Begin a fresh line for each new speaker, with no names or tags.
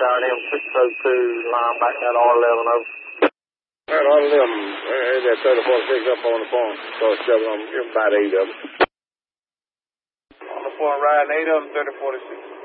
down M602 line back that R11 over.
That R11, that 3046 up on the phone. So 7 of them, about 8 of them.
On the phone, riding 8 of them, 3046.